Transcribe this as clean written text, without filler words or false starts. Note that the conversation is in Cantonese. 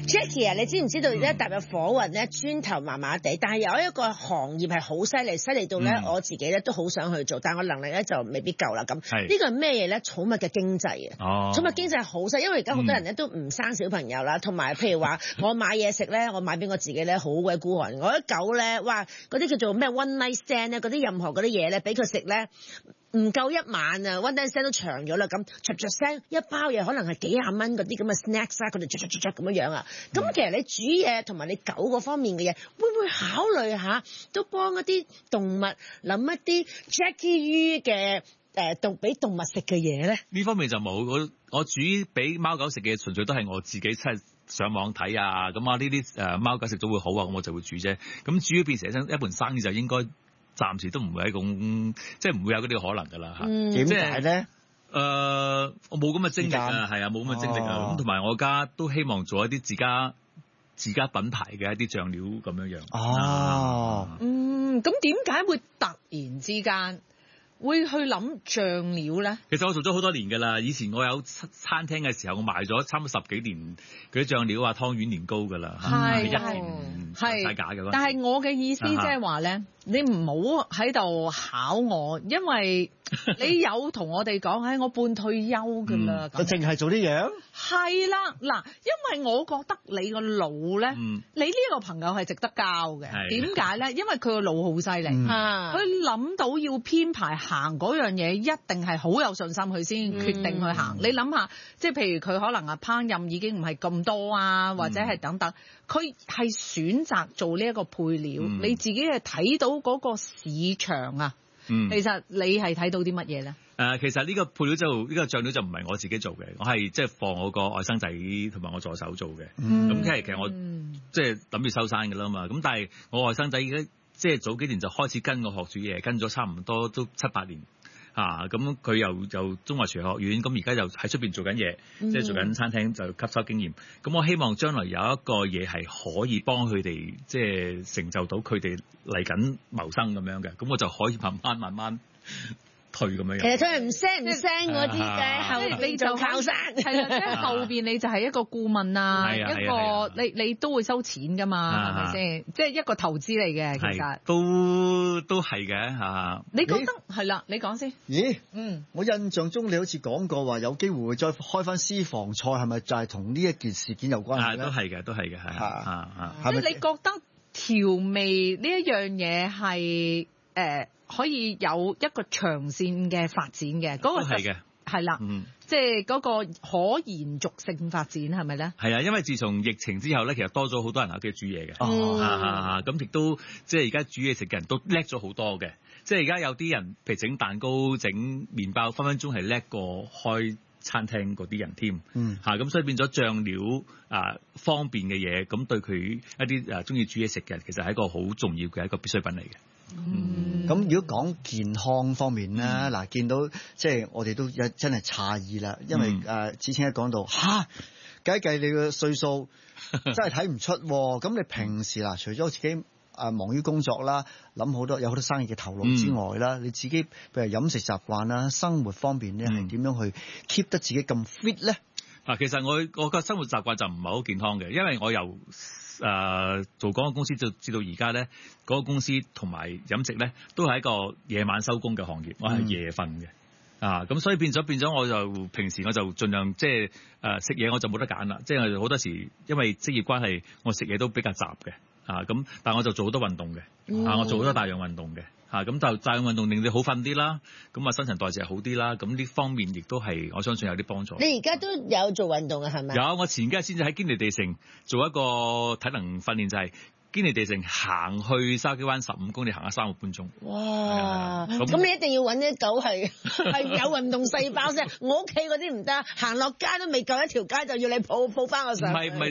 Jackie 啊，你知唔知道而家踏入火運咧，磚頭麻麻地，但係有一個行業係好犀利到咧，我自己咧都好想去做，但係我能力咧就未必夠啦。咁呢個係咩嘢咧？寵物嘅經濟啊！寵物經濟係好犀利，因為而家好多人咧都唔生小朋友啦，同埋譬如話我買嘢食咧，我買俾我自己咧好鬼孤寒。我啲狗咧，哇嗰啲叫做咩 one night stand 咧，嗰啲任何嗰啲嘢咧，俾佢食咧。唔夠一晚啊 ，one night stand 都長咗啦，咁唰聲一包嘢可能係幾廿蚊嗰啲咁嘅 snacks 啊，佢哋唰咁樣啊。咁其實你煮嘢同埋你狗嗰方面嘅嘢，會唔會考慮下都幫一啲動物諗一啲 Jackie 嘅俾動物食嘅嘢咧？ 呢方面就冇，我煮俾貓狗食嘅純粹都係我自己真係上網睇啊，咁啊呢啲貓狗食咗會好啊，咁我就會煮啫。咁煮咗變成一盤生意就應該。暫時都唔會係咁，即係唔會有嗰啲可能㗎啦嚇。 點解咧？ 我冇咁嘅精力啊，係啊，冇咁嘅精力啊。咁同埋我而家都希望做一啲自家品牌嘅一啲醬料咁樣樣。 咁點解會突然之間會去諗醬料咧？ 其實我做咗好多年㗎啦。以前我有餐廳嘅時候，我賣咗差唔多10幾年嗰啲醬料啊、湯圓年糕㗎啦。係太假嘅。 但係我嘅意思即係話咧。你唔好喺度考我，因為你有同我哋講，我半退休㗎啦。 就淨係做啲嘢？ 係啦，嗱，因為我覺得你個腦咧，你呢個朋友係值得交嘅。點解咧？因為佢個腦好犀利，佢諗到要編排行嗰樣嘢，一定係好有信心，佢先決定去行。你諗下，即係譬如佢可能烹飪已經唔係咁多啊，或者係等等，佢係選擇做呢一個配料，你自己係睇到嗰個市場啊，其實你係睇到啲乜嘢咧？ 其實呢個配料呢個醬料就唔係我自己做嘅，我係即係放我個外甥仔同埋我助手做嘅。咁其實我即係諗住收山㗎啦嘛。咁但係我外甥仔而家即係早幾年就開始跟我學煮嘢，跟咗差唔多都7-8年。咁佢又中華廚學院，咁而家又喺出邊做緊嘢，即係做緊餐廳就吸收經驗。咁我希望將來有一個嘢係可以幫佢哋，即係成就到佢哋嚟緊謀生咁樣嘅。咁我就可以慢慢退咁樣。 其實佢係唔聲嗰啲嘅，後邊就靠山。 係啦，即係後邊你就係一個顧問啊，一個你都會收錢噶嘛，係咪先？即係一個投資嚟嘅，其實都係嘅嚇。 你覺得係啦？你講先。 咦？我印象中你好似講過話有機會會再開翻私房菜，係咪就係同呢一件事件有關係咧？ 都係嘅，係。 即係你覺得調味呢一樣嘢係可以有一個長線嘅發展嘅，嗰個係嘅，係啦，即係嗰個可延續性發展係咪咧？係啊，因為自從疫情之後咧，其實多咗好多人喺屋企煮嘢嘅，咁亦都即係而家煮嘢食嘅人都叻咗好多嘅，即係而家有啲人譬如整蛋糕、整麵包，分分鐘係叻過開餐廳嗰啲人添，咁所以變咗醬料方便嘅嘢，咁對佢一啲中意煮嘢食嘅人，其實係一個好重要嘅一個必需品嚟嘅。 咁如果講健康方面咧，嗱見到即係我哋都真係詫異啦，因為子清一講到計你嘅歲數真係睇唔出，咁你平時除咗自己忙於工作啦，有好多生意嘅頭腦之外啦，你自己譬如飲食習慣啦、生活方面咧係點樣去 keep 得自己咁 fit 咧？ 其實我個生活習慣就唔係好健康嘅，因為我由做嗰個公司就至到而家咧，嗰個公司同埋飲食咧都係一個夜晚收工嘅行業，我係夜瞓嘅，咁所以變咗我就平時我就盡量即係食嘢我就冇得揀啦，即係好多時因為職業關係，我食嘢都比較雜嘅，咁但係我就做好多運動嘅，我做好多大量運動嘅。咁就大量運動令你好瞓啲啦，咁新陳代謝好啲啦，咁呢方面亦都係我相信有啲幫助。 你而家都有做運動嘅係咪？ 有，我前幾日先至喺堅尼地城做一個體能訓練，就係堅尼地城行去筲箕灣15公里，行咗3個半鐘。 哇！咁你一定要揾啲狗係有運動細胞先。我屋企嗰啲唔得，行落街都未夠一條街就要你抱翻我上。 唔係